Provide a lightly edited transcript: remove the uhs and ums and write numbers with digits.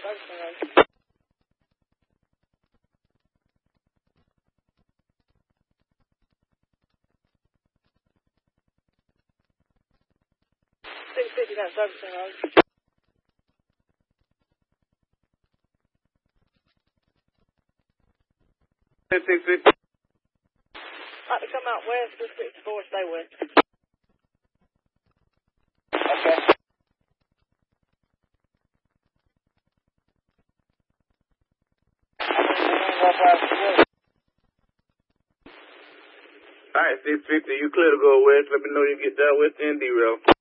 Servicing road. 650. Like to come out west, 264, stay west. Okay. Alright, 650, you clear to go west. Let me know you get that west end derail.